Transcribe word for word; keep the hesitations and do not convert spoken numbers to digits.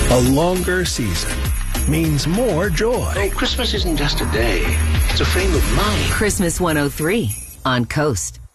A longer season means more joy. Oh, Christmas isn't just a day. It's a frame of mind. Christmas one oh three on Coast.